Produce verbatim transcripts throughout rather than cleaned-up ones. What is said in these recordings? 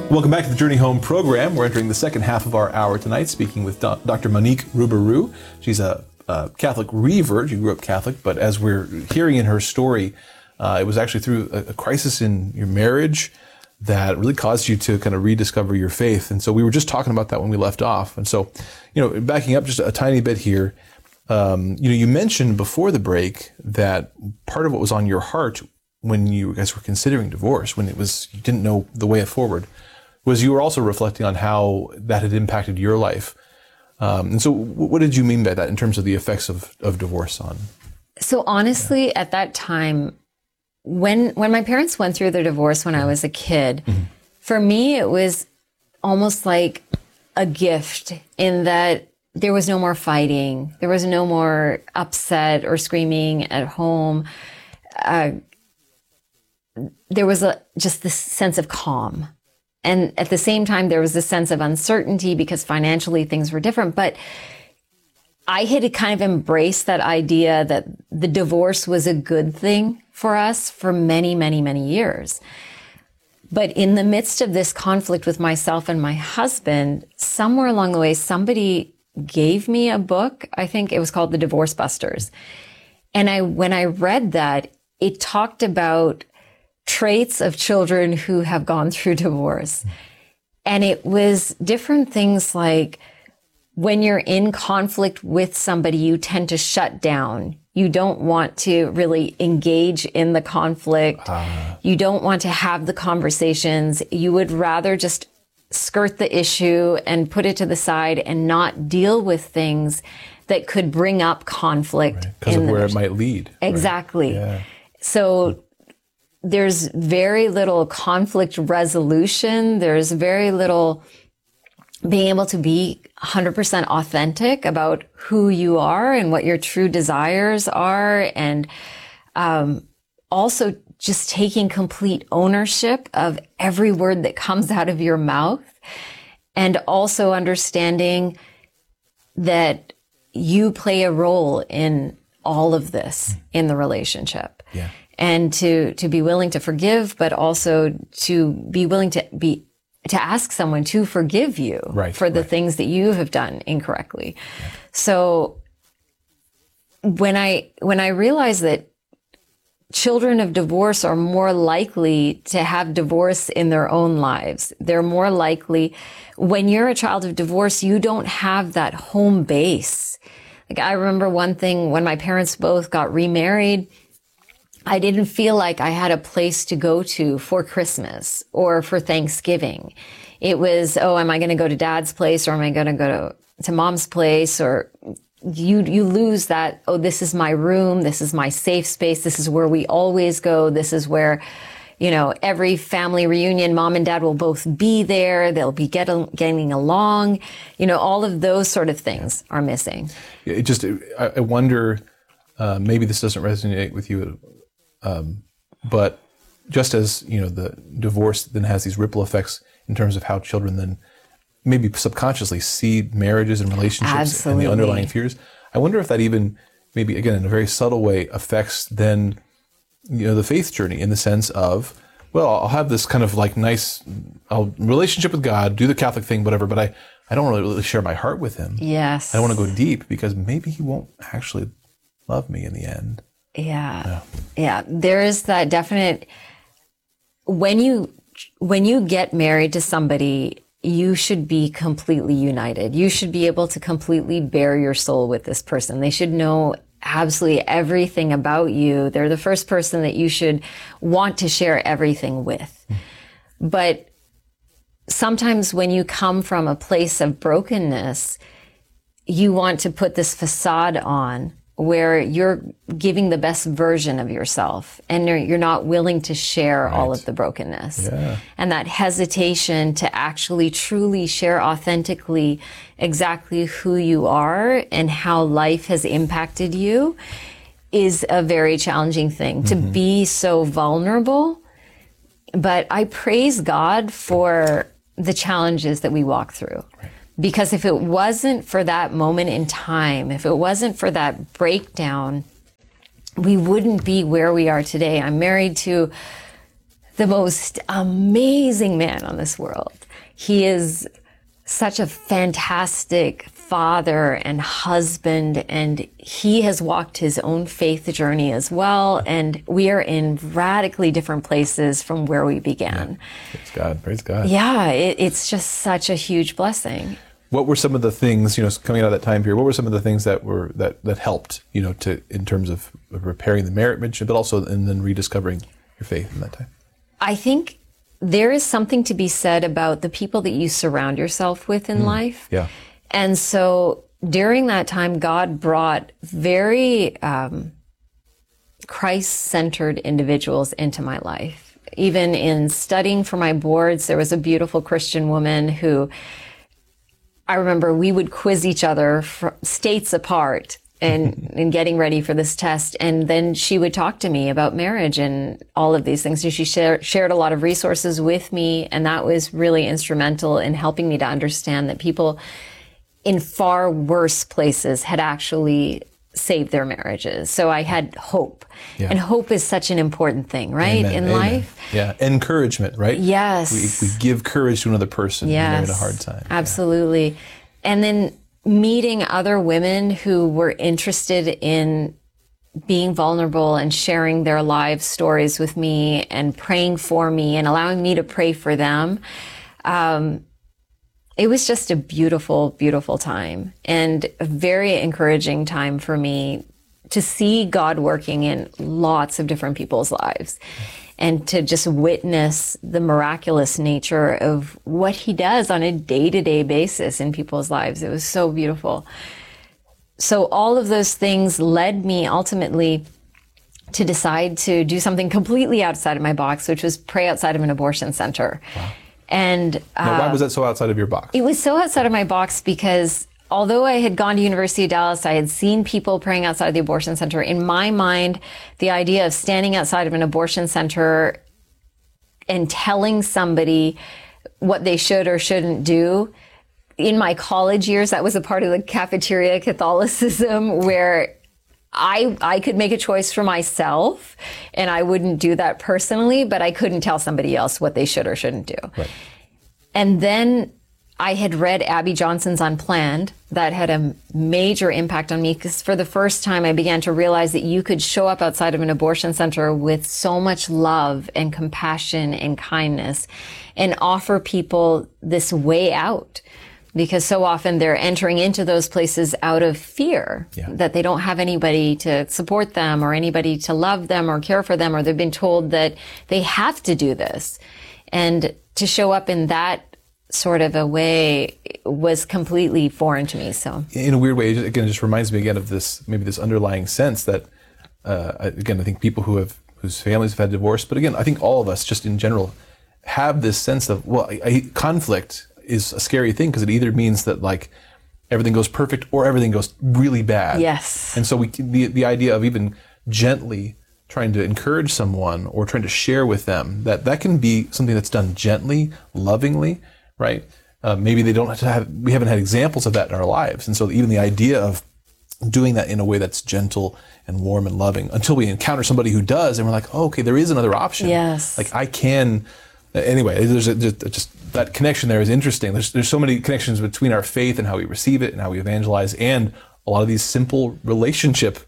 Welcome back to the Journey Home program. We're entering the second half of our hour tonight, speaking with Do- Doctor Monique Roubarou. She's a, a Catholic revert. She grew up Catholic, but as we're hearing in her story, uh, it was actually through a, a crisis in your marriage that really caused you to kind of rediscover your faith. And so we were just talking about that when we left off. And so, you know, backing up just a tiny bit here, um, you know, you mentioned before the break that part of what was on your heart when you guys were considering divorce, when it was, you didn't know the way forward, was you were also reflecting on how that had impacted your life. Um, and so what did you mean by that in terms of the effects of, of divorce on? So honestly, yeah. At that time, when when my parents went through their divorce when I was a kid, mm-hmm. for me, it was almost like a gift in that there was no more fighting. There was no more upset or screaming at home. Uh, there was a, just this sense of calm. And at the same time, there was this sense of uncertainty because financially things were different. But I had kind of embraced that idea that the divorce was a good thing for us for many, many, many years. But in the midst of this conflict with myself and my husband, somewhere along the way, somebody gave me a book. I think it was called The Divorce Busters. And I, when I read that, it talked about traits of children who have gone through divorce. And it was different things like when you're in conflict with somebody, you tend to shut down. You don't want to really engage in the conflict. Uh. You don't want to have the conversations. You would rather just skirt the issue and put it to the side and not deal with things that could bring up conflict. Because right. of where it might lead. Exactly. Right? Yeah. So there's very little conflict resolution. There's very little being able to be one hundred percent authentic about who you are and what your true desires are. And um, also just taking complete ownership of every word that comes out of your mouth. And also understanding that you play a role in all of this in the relationship. Yeah. And to, to be willing to forgive, but also to be willing to be, to ask someone to forgive you right, for the right. things that you have done incorrectly. Yeah. So when I, when I realized that children of divorce are more likely to have divorce in their own lives, they're more likely, when you're a child of divorce, you don't have that home base. Like I remember one thing when my parents both got remarried, I didn't feel like I had a place to go to for Christmas or for Thanksgiving. It was, oh, am I going to go to dad's place or am I going to go to, to mom's place? Or you, you lose that, oh, this is my room. This is my safe space. This is where we always go. This is where, you know, every family reunion, mom and dad will both be there. They'll be get, getting along. You know, all of those sort of things are missing. It just, I, I wonder, uh, maybe this doesn't resonate with you. Um, but just as, you know, the divorce then has these ripple effects in terms of how children then maybe subconsciously see marriages and relationships Absolutely. and the underlying fears, I wonder if that even maybe, again, in a very subtle way affects then, you know, the faith journey in the sense of, well, I'll have this kind of like nice I'll, relationship with God, do the Catholic thing, whatever, but I, I don't really, really share my heart with him. Yes. I don't want to go deep because maybe he won't actually love me in the end. Yeah. yeah. Yeah. There is that definite, when you, when you get married to somebody, you should be completely united. You should be able to completely bare your soul with this person. They should know absolutely everything about you. They're the first person that you should want to share everything with. Mm. But sometimes when you come from a place of brokenness, you want to put this facade on where you're giving the best version of yourself and you're, you're not willing to share right. all of the brokenness. Yeah. And that hesitation to actually truly share authentically exactly who you are and how life has impacted you is a very challenging thing, mm-hmm. to be so vulnerable. But I praise God for the challenges that we walk through. Right. Because if it wasn't for that moment in time, if it wasn't for that breakdown, we wouldn't be where we are today. I'm married to the most amazing man on this world. He is such a fantastic father and husband, and he has walked his own faith journey as well. And we are in radically different places from where we began. Yeah. Praise God. Praise God. Yeah, it, it's just such a huge blessing. What were some of the things, you know, coming out of that time period, what were some of the things that were, that, that helped, you know, to, in terms of repairing the marriage, but also, and then rediscovering your faith in that time? I think there is something to be said about the people that you surround yourself with in mm, life. Yeah. And so during that time, God brought very um, Christ-centered individuals into my life. Even in studying for my boards, there was a beautiful Christian woman who, I remember we would quiz each other from states apart and, and getting ready for this test. And then she would talk to me about marriage and all of these things. And she share, shared a lot of resources with me. And that was really instrumental in helping me to understand that people in far worse places had actually saved their marriages. So I had hope. Yeah. And hope is such an important thing, right? Amen. In Amen. life. Yeah. Encouragement, right? Yes. We, we give courage to another person yes. when they're in a hard time. Absolutely. Yeah. And then meeting other women who were interested in being vulnerable and sharing their life stories with me and praying for me and allowing me to pray for them. Um, It was just a beautiful, beautiful time and a very encouraging time for me to see God working in lots of different people's lives and to just witness the miraculous nature of what he does on a day-to-day basis in people's lives. It was so beautiful. So all of those things led me ultimately to decide to do something completely outside of my box, which was pray outside of an abortion center. Wow. And uh, now, why was that so outside of your box? It was so outside of my box because although I had gone to University of Dallas, I had seen people praying outside of the abortion center. In my mind, the idea of standing outside of an abortion center and telling somebody what they should or shouldn't do, in my college years, that was a part of the cafeteria Catholicism where I I could make a choice for myself, and I wouldn't do that personally, but I couldn't tell somebody else what they should or shouldn't do. Right. And then I had read Abby Johnson's Unplanned. That had a major impact on me because for the first time I began to realize that you could show up outside of an abortion center with so much love and compassion and kindness and offer people this way out. Because so often they're entering into those places out of fear yeah. that they don't have anybody to support them or anybody to love them or care for them, or they've been told that they have to do this. And to show up in that sort of a way was completely foreign to me. So in a weird way, it, again, it just reminds me again of this, maybe this underlying sense that, uh, again, I think people who have, whose families have had divorce, but again, I think all of us just in general have this sense of, well, I, I, conflict is a scary thing because it either means that like everything goes perfect or everything goes really bad. Yes. And so we the the idea of even gently trying to encourage someone or trying to share with them that that can be something that's done gently, lovingly, right? Uh, maybe they don't have to have we haven't had examples of that in our lives, and so even the idea of doing that in a way that's gentle and warm and loving until we encounter somebody who does, and we're like, oh, okay, there is another option. Yes. Like I can. Anyway, there's a, just, just that connection there is interesting. There's there's so many connections between our faith and how we receive it and how we evangelize, and a lot of these simple relationship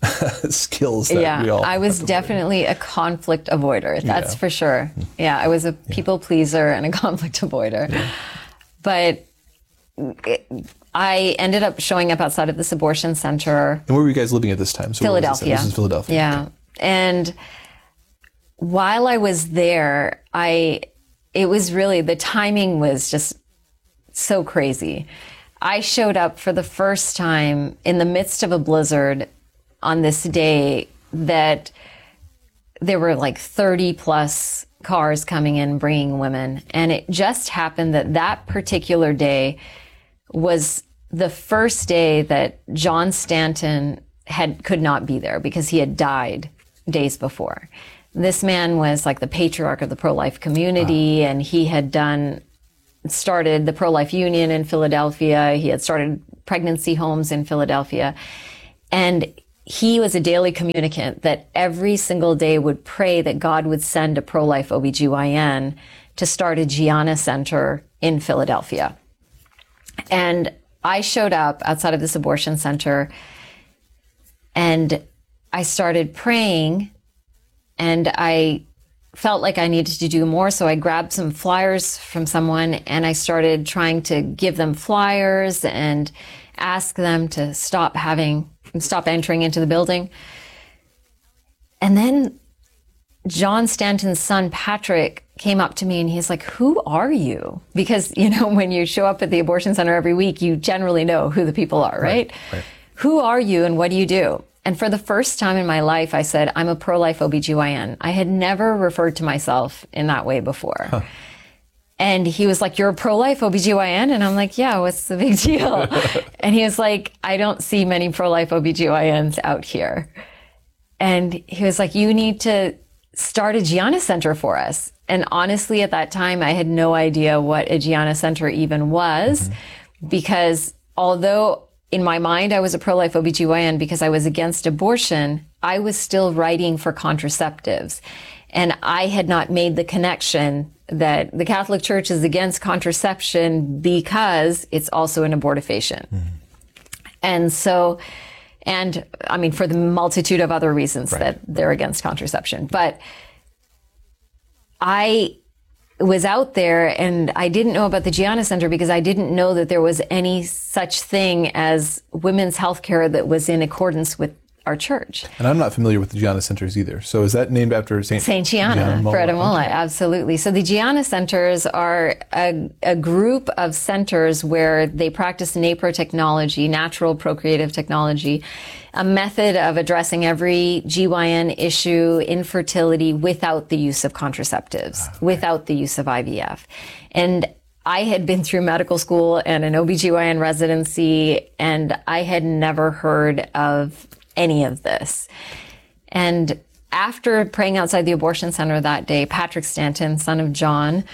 skills that yeah, we all. I was definitely a conflict avoider. That's yeah. for sure. Yeah, I was a people yeah. pleaser and a conflict avoider. Yeah. But it, I ended up showing up outside of this abortion center. And where were you guys living at this time? So Philadelphia. This? this is Philadelphia. Yeah, okay. And while I was there, I, it was really, the timing was just so crazy. I showed up for the first time in the midst of a blizzard on this day that there were like thirty plus cars coming in bringing women. And it just happened that that particular day was the first day that John Stanton had, could not be there because he had died days before. This man was like the patriarch of the pro-life community, wow. and he had done, started the Pro-Life Union in Philadelphia. He had started pregnancy homes in Philadelphia. And he was a daily communicant that every single day would pray that God would send a pro-life O B G Y N to start a Gianna Center in Philadelphia. And I showed up outside of this abortion center and I started praying, and I felt like I needed to do more. So I grabbed some flyers from someone and I started trying to give them flyers and ask them to stop having, stop entering into the building. And then John Stanton's son, Patrick, came up to me and he's like, "Who are you?" Because, you know, when you show up at the abortion center every week, you generally know who the people are, right? Right, right. Who are you and what do you do? And for the first time in my life, I said, I'm a pro-life O B G Y N. I had never referred to myself in that way before. Huh. And he was like, "You're a pro-life O B G Y N?" And I'm like, "Yeah, what's the big deal?" And he was like, "I don't see many pro-life O B G Y Ns out here." And he was like, "You need to start a Gianna Center for us." And honestly, at that time, I had no idea what a Gianna Center even was, mm-hmm. because although in my mind I was a pro-life O B G Y N because I was against abortion, I was still writing for contraceptives. And I had not made the connection that the Catholic Church is against contraception because it's also an abortifacient. Mm-hmm. And so, and I mean, for the multitude of other reasons right. that they're against contraception. But I was out there and I didn't know about the Gianna Center because I didn't know that there was any such thing as women's health care that was in accordance with our church. And I'm not familiar with the Gianna Centers either. So is that named after Saint Saint Gianna, Fredamola? Okay. Absolutely. So the Gianna Centers are a, a group of centers where they practice NAPR technology, natural procreative technology, a method of addressing every G Y N issue, infertility, without the use of contraceptives, okay. without the use of I V F. And I had been through medical school and an O B G Y N residency, and I had never heard of any of this. And after praying outside the abortion center that day, Patrick Stanton, son of John,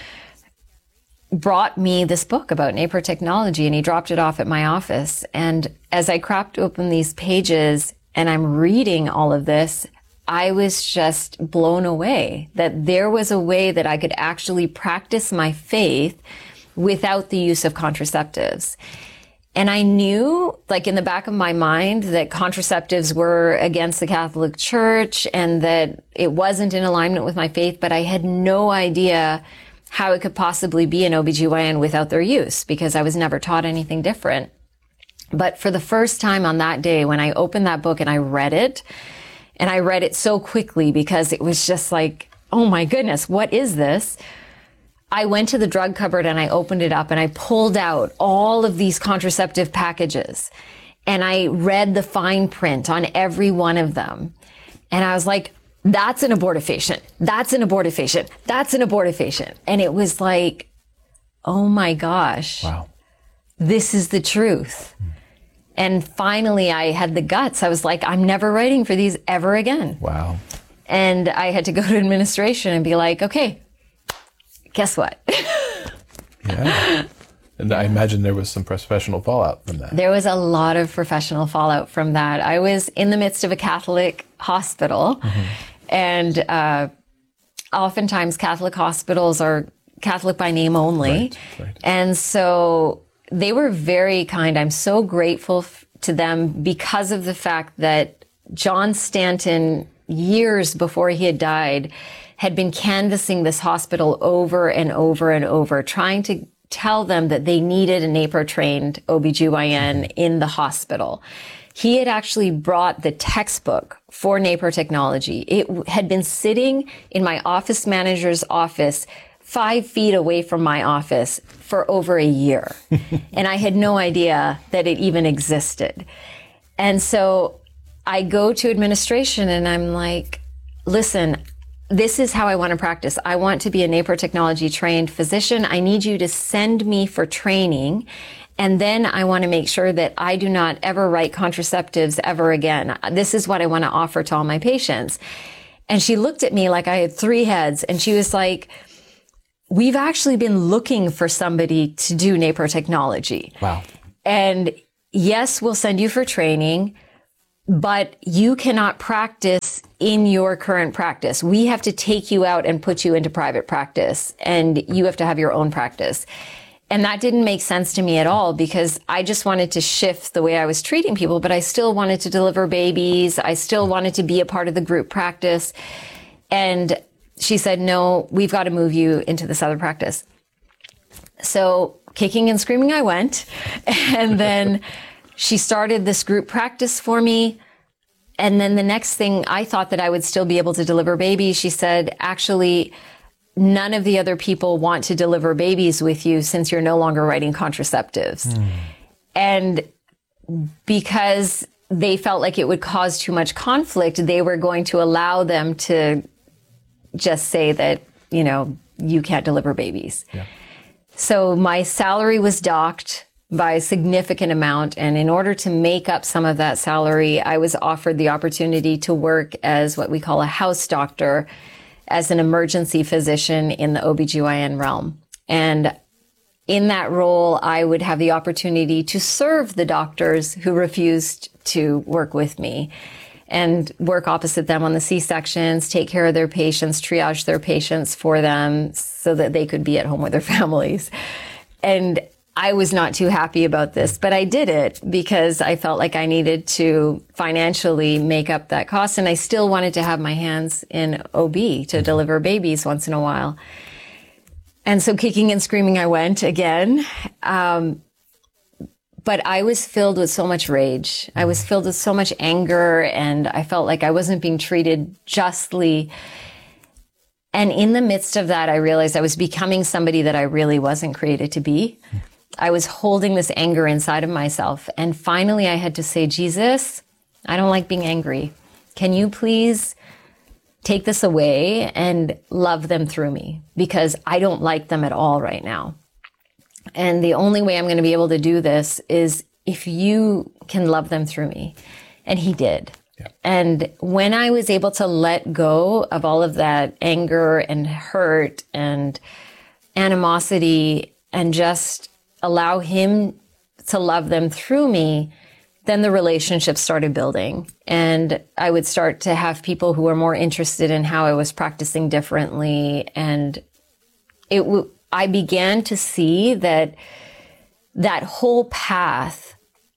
brought me this book about NAPR technology, and he dropped it off at my office. And as I cracked open these pages and I'm reading all of this, I was just blown away that there was a way that I could actually practice my faith without the use of contraceptives. And I knew, like in the back of my mind, that contraceptives were against the Catholic Church and that it wasn't in alignment with my faith, but I had no idea how it could possibly be an O B G Y N without their use, because I was never taught anything different. But for the first time on that day, when I opened that book and I read it, and I read it so quickly because it was just like, oh my goodness, what is this? I went to the drug cupboard and I opened it up and I pulled out all of these contraceptive packages and I read the fine print on every one of them. And I was like, that's an abortifacient. That's an abortifacient. That's an abortifacient. And it was like, oh my gosh. Wow. This is the truth. Mm. And finally I had the guts. I was like, I'm never writing for these ever again. Wow. And I had to go to administration and be like, okay, guess what? Yeah. And I imagine there was some professional fallout from that. There was a lot of professional fallout from that. I was in the midst of a Catholic hospital, mm-hmm. and uh, oftentimes Catholic hospitals are Catholic by name only. Right, right. And so they were very kind. I'm so grateful f- to them because of the fact that John Stanton, years before he had died, had been canvassing this hospital over and over and over, trying to tell them that they needed a NAPR-trained O B G Y N in the hospital. He had actually brought the textbook for NAPR technology. It had been sitting in my office manager's office five feet away from my office for over a year. And I had no idea that it even existed. And so I go to administration and I'm like, listen, this is how I want to practice. I want to be a NAPR technology trained physician. I need you to send me for training. And then I want to make sure that I do not ever write contraceptives ever again. This is what I want to offer to all my patients. And she looked at me like I had three heads and she was like, we've actually been looking for somebody to do NAPR technology. Wow. And yes, we'll send you for training, but you cannot practice in your current practice. We have to take you out and put you into private practice, and you have to have your own practice. And that didn't make sense to me at all, because I just wanted to shift the way I was treating people, but I still wanted to deliver babies. I still wanted to be a part of the group practice. And she said, no, we've got to move you into this other practice. So kicking and screaming, I went. And then she started this group practice for me. And then the next thing, I thought that I would still be able to deliver babies. She said, actually, none of the other people want to deliver babies with you since you're no longer writing contraceptives. Mm. And because they felt like it would cause too much conflict, they were going to allow them to just say that, you know, you can't deliver babies. Yeah. So my salary was docked by a significant amount. And in order to make up some of that salary, I was offered the opportunity to work as what we call a house doctor, as an emergency physician in the O B G Y N realm. And in that role, I would have the opportunity to serve the doctors who refused to work with me and work opposite them on the C-sections, take care of their patients, triage their patients for them so that they could be at home with their families. And I was not too happy about this, but I did it because I felt like I needed to financially make up that cost. And I still wanted to have my hands in O B to deliver babies once in a while. And so kicking and screaming, I went again. Um, but I was filled with so much rage. I was filled with so much anger, and I felt like I wasn't being treated justly. And in the midst of that, I realized I was becoming somebody that I really wasn't created to be. I was holding this anger inside of myself. And finally, I had to say, Jesus, I don't like being angry. Can you please take this away and love them through me? Because I don't like them at all right now. And the only way I'm going to be able to do this is if you can love them through me. And he did. Yeah. And when I was able to let go of all of that anger and hurt and animosity and just allow him to love them through me, then the relationship started building. And I would start to have people who were more interested in how I was practicing differently. And it, w- I began to see that that whole path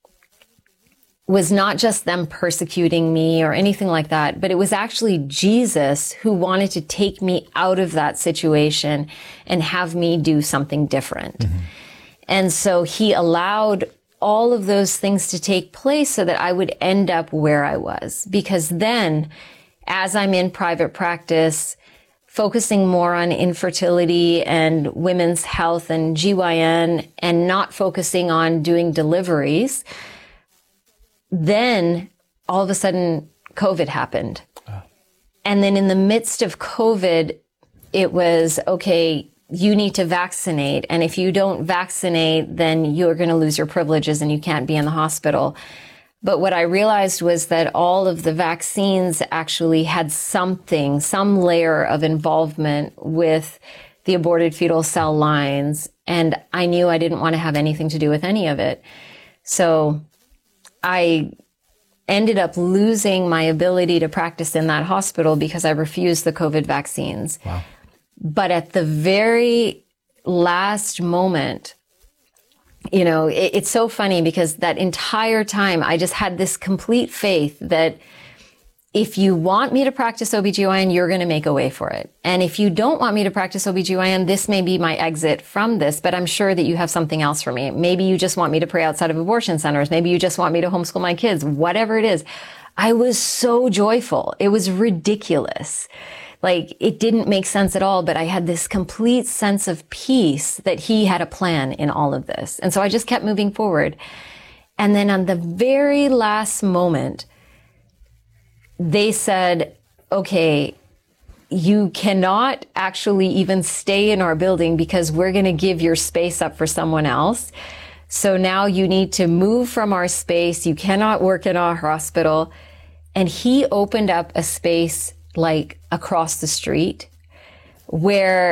was not just them persecuting me or anything like that, but it was actually Jesus who wanted to take me out of that situation and have me do something different. Mm-hmm. And so he allowed all of those things to take place so that I would end up where I was. Because then, as I'm in private practice, focusing more on infertility and women's health and G Y N and not focusing on doing deliveries, then all of a sudden COVID happened. Oh. And then in the midst of COVID, it was, okay, you need to vaccinate. And if you don't vaccinate, then you're going to lose your privileges and you can't be in the hospital. But what I realized was that all of the vaccines actually had something, some layer of involvement with the aborted fetal cell lines. And I knew I didn't want to have anything to do with any of it. So I ended up losing my ability to practice in that hospital because I refused the COVID vaccines. Wow. But at the very last moment, you know, it, it's so funny because that entire time I just had this complete faith that if you want me to practice O B G Y N, you're going to make a way for it. And if you don't want me to practice O B G Y N, this may be my exit from this, but I'm sure that you have something else for me. Maybe you just want me to pray outside of abortion centers. Maybe you just want me to homeschool my kids, whatever it is. I was so joyful. It was ridiculous. Like, it didn't make sense at all, but I had this complete sense of peace that he had a plan in all of this. And so I just kept moving forward. And then on the very last moment, they said, okay, you cannot actually even stay in our building because we're going to give your space up for someone else. So now you need to move from our space. You cannot work in our hospital. And he opened up a space like across the street where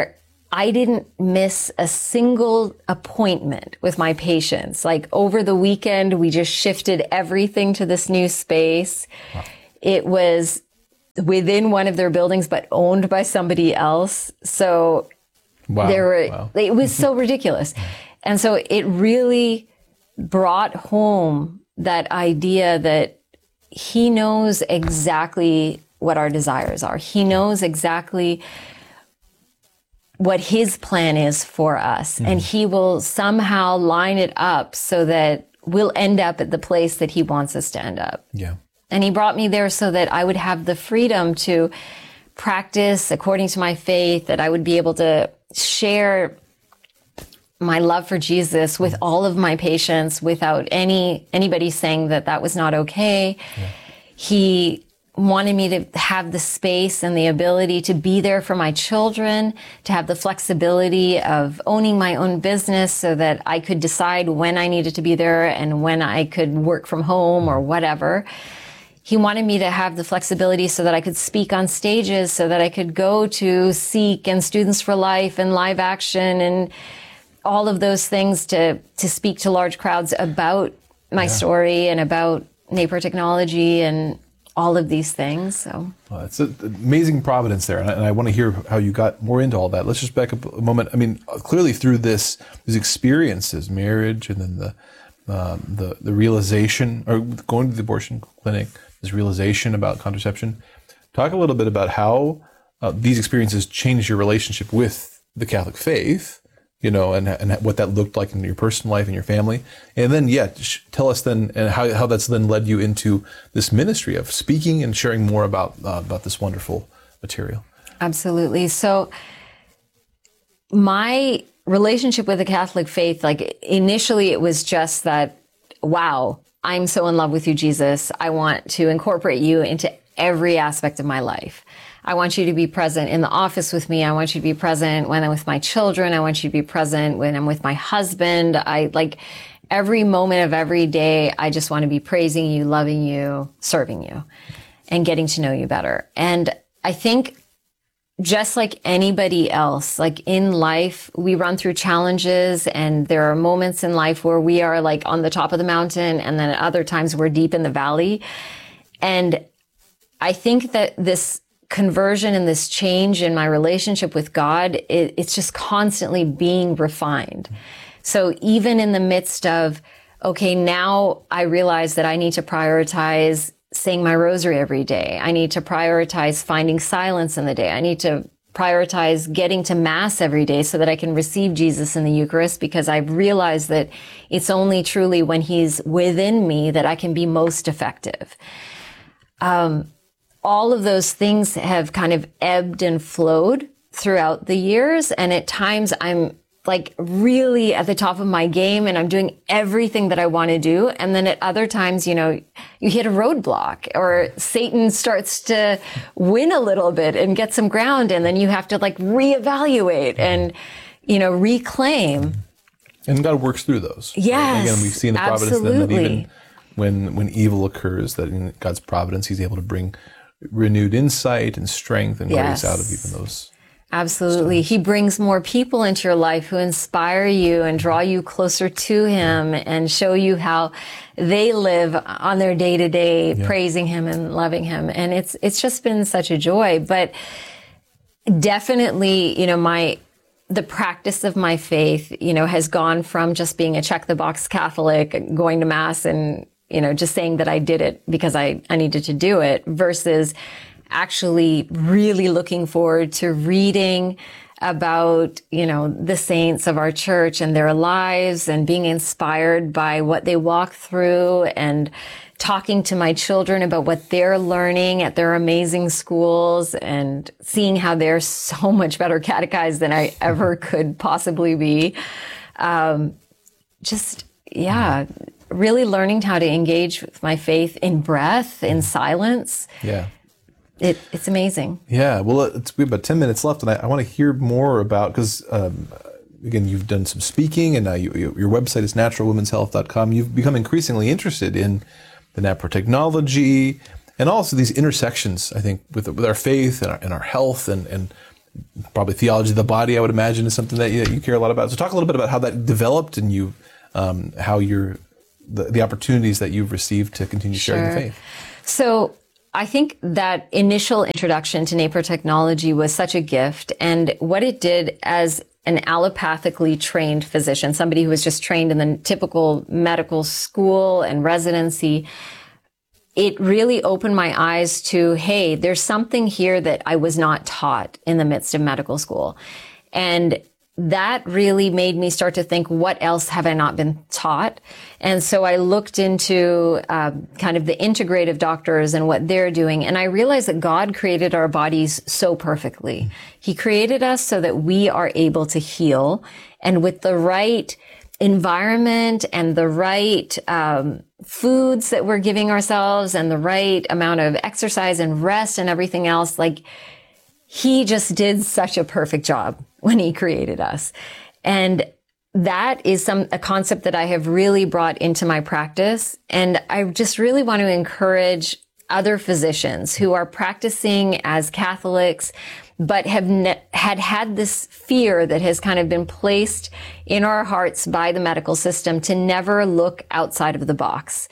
I didn't miss a single appointment with my patients. Like over the weekend, we just shifted everything to this new space. Wow. It was within one of their buildings, but owned by somebody else. So wow. there were, wow. it was so ridiculous. And so it really brought home that idea that he knows exactly what our desires are. He knows exactly what his plan is for us. Mm-hmm. And he will somehow line it up so that we'll end up at the place that he wants us to end up. Yeah. And he brought me there so that I would have the freedom to practice according to my faith, that I would be able to share my love for Jesus with all of my patients without any anybody saying that that was not okay. Yeah. He wanted me to have the space and the ability to be there for my children, to have the flexibility of owning my own business so that I could decide when I needed to be there and when I could work from home or whatever. He wanted me to have the flexibility so that I could speak on stages, so that I could go to Seek and Students for Life and Live Action and all of those things to, to speak to large crowds about my yeah. story and about Napier technology and all of these things. So well, it's an amazing providence there, and I, and I want to hear how you got more into all that. Let's just back up a moment. I mean, clearly through this, these experiences, marriage, and then the um, the the realization, or going to the abortion clinic, this realization about contraception. Talk a little bit about how uh, these experiences changed your relationship with the Catholic faith. You know, and and what that looked like in your personal life and your family. And then, yeah, tell us then and how, how that's then led you into this ministry of speaking and sharing more about uh, about this wonderful material. Absolutely. So my relationship with the Catholic faith, like initially it was just that, wow, I'm so in love with you, Jesus. I want to incorporate you into every aspect of my life. I want you to be present in the office with me. I want you to be present when I'm with my children. I want you to be present when I'm with my husband. I like every moment of every day. I just want to be praising you, loving you, serving you, and getting to know you better. And I think just like anybody else, like in life, we run through challenges, and there are moments in life where we are like on the top of the mountain, and then at other times we're deep in the valley. And I think that this conversion and this change in my relationship with God, it, it's just constantly being refined. So even in the midst of, okay, now I realize that I need to prioritize saying my rosary every day. I need to prioritize finding silence in the day. I need to prioritize getting to Mass every day so that I can receive Jesus in the Eucharist, because I've realized that it's only truly when he's within me that I can be most effective. Um, all of those things have kind of ebbed and flowed throughout the years. And at times I'm like really at the top of my game and I'm doing everything that I want to do. And then at other times, you know, you hit a roadblock or Satan starts to win a little bit and get some ground. And then you have to like reevaluate and, you know, reclaim. And God works through those. Yes. Right? Again, we've seen the providence absolutely. then that even when, when evil occurs, that in God's providence, he's able to bring renewed insight and strength and yes. grace out of even those. Absolutely. He brings more people into your life who inspire you and draw you closer to him and show you how they live on their day to day, praising him and loving him. And it's, it's just been such a joy, but definitely, you know, my, the practice of my faith, you know, has gone from just being a check the box Catholic, going to Mass and, you know, just saying that I did it because I, I needed to do it, versus actually really looking forward to reading about, you know, the saints of our church and their lives and being inspired by what they walk through and talking to my children about what they're learning at their amazing schools and seeing how they're so much better catechized than I ever could possibly be. Um, just, yeah. Really learning how to engage with my faith in breath, in silence. Yeah. It, it's amazing. Yeah. Well, it's, we have about ten minutes left, and I, I want to hear more about, because, um, again, you've done some speaking, and now you, you, your website is natural women's health dot com. You've become increasingly interested in the Napier technology and also these intersections, I think, with with our faith and our, and our health and, and probably theology of the body, I would imagine, is something that you, that you care a lot about. So talk a little bit about how that developed and you, um, how you're, the, the opportunities that you've received to continue sharing Sure. the faith. So I think that initial introduction to NAPER technology was such a gift. And what it did as an allopathically trained physician, somebody who was just trained in the typical medical school and residency, it really opened my eyes to, hey, there's something here that I was not taught in the midst of medical school. And that really made me start to think, what else have I not been taught? And so I looked into uh, kind of the integrative doctors and what they're doing. And I realized that God created our bodies so perfectly. He created us so that we are able to heal. And with the right environment and the right um, foods that we're giving ourselves and the right amount of exercise and rest and everything else, like, he just did such a perfect job when he created us. And that is some, a concept that I have really brought into my practice. And I just really want to encourage other physicians who are practicing as Catholics, but have ne- had had this fear that has kind of been placed in our hearts by the medical system to never look outside of the box.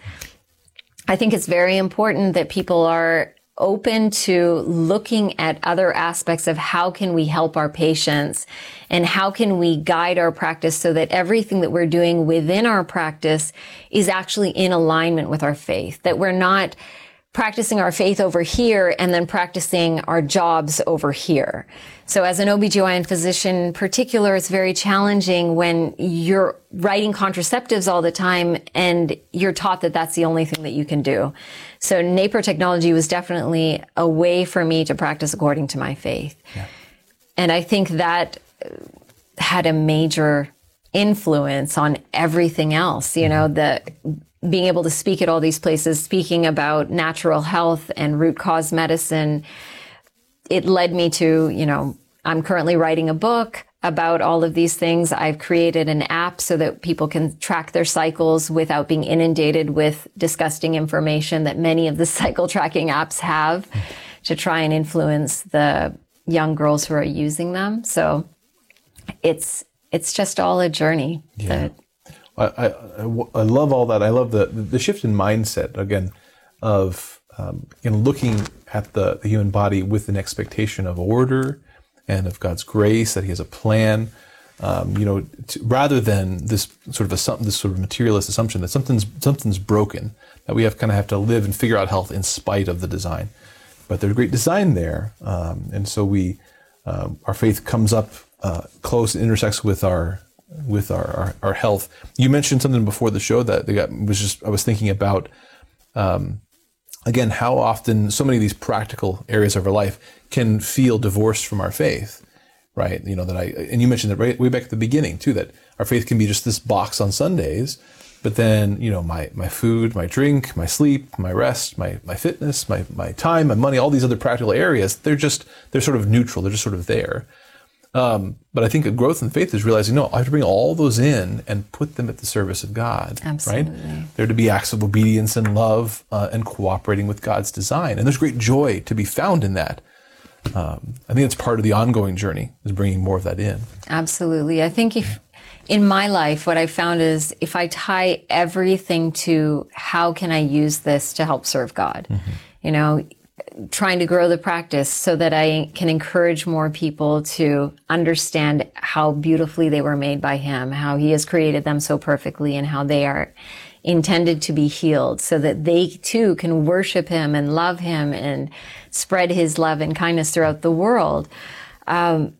I think it's very important that people are open to looking at other aspects of how can we help our patients and how can we guide our practice so that everything that we're doing within our practice is actually in alignment with our faith, that we're not practicing our faith over here and then practicing our jobs over here. So as an O B G Y N physician in particular, it's very challenging when you're writing contraceptives all the time and you're taught that that's the only thing that you can do. So NAPER technology was definitely a way for me to practice according to my faith. Yeah. And I think that had a major influence on everything else, you know, the being able to speak at all these places, speaking about natural health and root cause medicine. It led me to, you know, I'm currently writing a book about all of these things. I've created an app so that people can track their cycles without being inundated with disgusting information that many of the cycle tracking apps have to try and influence the young girls who are using them. So it's, it's just all a journey. Yeah. That, I, I, I love all that. I love the, the shift in mindset, again, of um, you know, looking at the, the human body with an expectation of order and of God's grace, that He has a plan, um, you know, to, rather than this sort of a, this sort of materialist assumption that something's something's broken, that we have kind of have to live and figure out health in spite of the design. But there's great design there, um, and so we uh, our faith comes up uh, close, intersects with our with our, our, our health. You mentioned something before the show that they got, was just, I was thinking about, um, again, how often so many of these practical areas of our life can feel divorced from our faith, right? You know, that I, and you mentioned that right way back at the beginning too, that our faith can be just this box on Sundays, but then, you know, my, my food, my drink, my sleep, my rest, my, my fitness, my, my time, my money, all these other practical areas, they're just, they're sort of neutral. They're just sort of there. Um, but I think a growth in faith is realizing, no, I have to bring all those in and put them at the service of God. Absolutely. Right? They're to be acts of obedience and love uh, and cooperating with God's design. And there's great joy to be found in that. Um, I think it's part of the ongoing journey, is bringing more of that in. Absolutely. I think if in my life, what I found is if I tie everything to how can I use this to help serve God, mm-hmm. you know, trying to grow the practice so that I can encourage more people to understand how beautifully they were made by Him, how He has created them so perfectly, and how they are intended to be healed so that they too can worship Him and love Him and spread His love and kindness throughout the world. Um,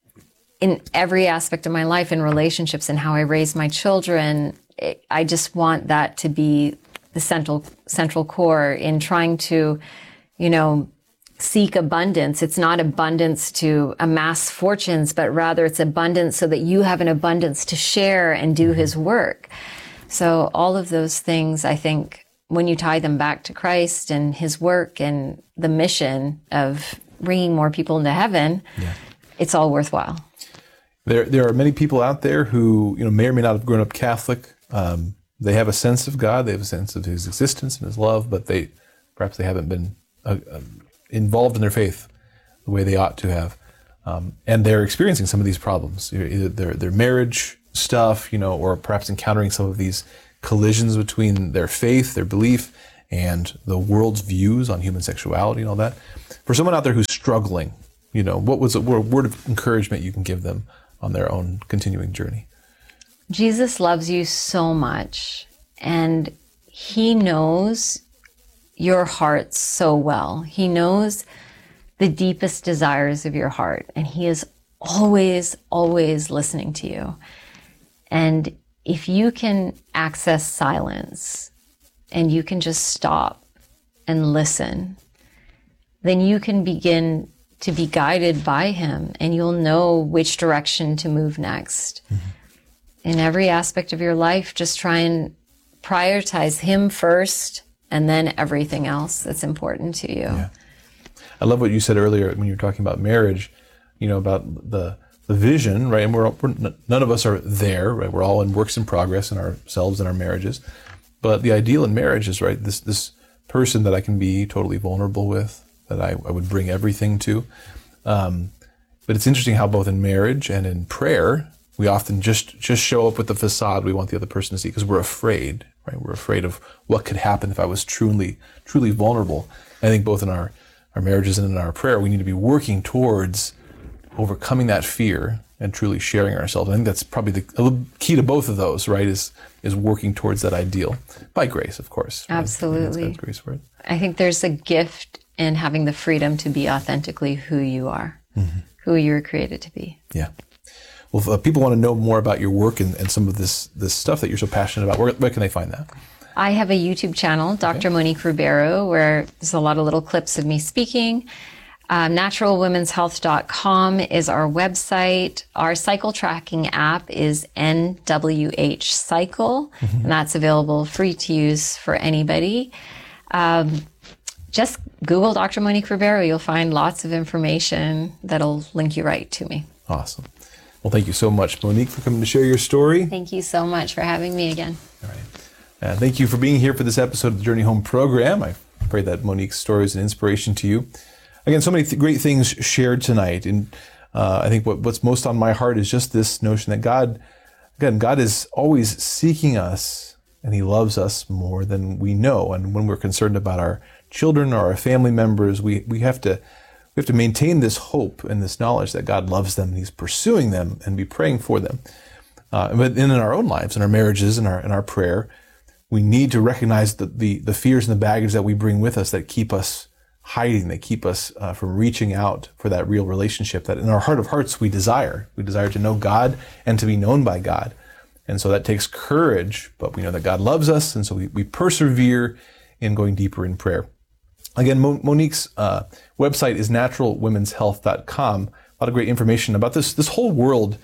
in every aspect of my life, in relationships and how I raise my children, it, I just want that to be the central, central core in trying to, you know, seek abundance. It's not abundance to amass fortunes, but rather it's abundance so that you have an abundance to share and do His work. So all of those things, I think, when you tie them back to Christ and His work and the mission of bringing more people into heaven, yeah. it's all worthwhile. There, there are many people out there who, you know, may or may not have grown up Catholic. Um, they have a sense of God, they have a sense of His existence and His love, but they perhaps they haven't been Uh, uh, involved in their faith the way they ought to have. um, and they're experiencing some of these problems, either their their marriage stuff, you know, or perhaps encountering some of these collisions between their faith, their belief, and the world's views on human sexuality and all that. For someone out there who's struggling, you know, what was a word of encouragement you can give them on their own continuing journey? Jesus loves you so much, and he knows your heart so well. He knows the deepest desires of your heart, and he is always, always listening to you. And if you can access silence and you can just stop and listen, then you can begin to be guided by him, and you'll know which direction to move next. Mm-hmm. In every aspect of your life, just try and prioritize him first, and then everything else that's important to you. Yeah. I love what you said earlier when you were talking about marriage, you know, about the the vision, right? And we're, we're none of us are there, right? We're all in works in progress in ourselves and our marriages. But the ideal in marriage is, right, this this person that I can be totally vulnerable with, that I, I would bring everything to. Um, but it's interesting how both in marriage and in prayer, we often just just show up with the facade we want the other person to see because we're afraid, right? We're afraid of what could happen if I was truly, truly vulnerable. I think both in our, our marriages and in our prayer, we need to be working towards overcoming that fear and truly sharing ourselves. I think that's probably the key to both of those, right? Is is working towards that ideal by grace, of course. Absolutely. Right? God's grace for it. I think there's a gift in having the freedom to be authentically who you are, mm-hmm. who you were created to be. Yeah. Well, if uh, people want to know more about your work and, and some of this this stuff that you're so passionate about, where, where can they find that? I have a YouTube channel, Doctor Okay. Monique Ribeiro, where there's a lot of little clips of me speaking. Um, natural women's health dot com is our website. Our cycle tracking app is N W H Cycle, mm-hmm. and that's available free to use for anybody. Um, just Google Doctor Monique Ribeiro. You'll find lots of information that'll link you right to me. Awesome. Well, thank you so much, Monique, for coming to share your story. Thank you so much for having me again. All right. Uh, thank you for being here for this episode of the Journey Home program. I pray that Monique's story is an inspiration to you. Again, so many th- great things shared tonight. And uh, I think what, what's most on my heart is just this notion that God, again, God is always seeking us, and he loves us more than we know. And when we're concerned about our children or our family members, we, we have to we have to maintain this hope and this knowledge that God loves them and he's pursuing them and be praying for them. Uh, but in our own lives, in our marriages, in our in our prayer, we need to recognize the, the, the fears and the baggage that we bring with us that keep us hiding, that keep us uh, from reaching out for that real relationship that in our heart of hearts we desire. We desire to know God and to be known by God. And so that takes courage, but we know that God loves us, and so we, we persevere in going deeper in prayer. Again, Mo- Monique's uh, website is natural women's health dot com. A lot of great information about this this whole world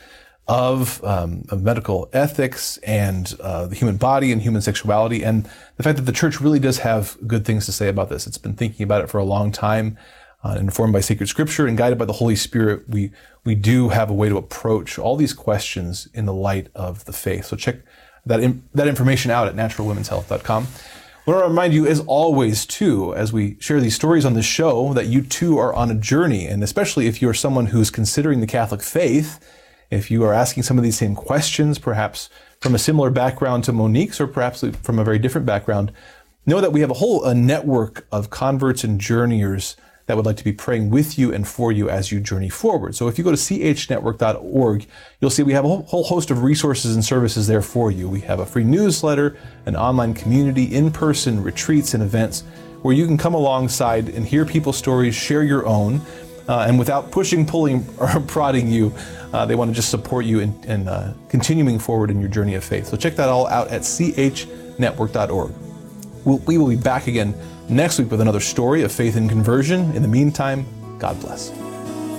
of, um, of medical ethics and uh, the human body and human sexuality, and the fact that the church really does have good things to say about this. It's been thinking about it for a long time, uh, informed by sacred scripture and guided by the Holy Spirit. We we do have a way to approach all these questions in the light of the faith. So check that in, that information out at natural women's health dot com. I want to remind you, as always, too, as we share these stories on the show, that you too are on a journey, and especially if you're someone who's considering the Catholic faith, if you are asking some of these same questions, perhaps from a similar background to Monique's, or perhaps from a very different background, know that we have a whole a network of converts and journeyers that would like to be praying with you and for you as you journey forward. So if you go to c h network dot org, you'll see we have a whole, whole host of resources and services there for you. We have a free newsletter, an online community, in-person retreats and events where you can come alongside and hear people's stories, share your own, uh, and without pushing, pulling, or prodding you, uh, they want to just support you in, in uh, continuing forward in your journey of faith. So check that all out at c h network dot org. We'll, we will be back again next week with another story of faith and conversion. In the meantime, God bless.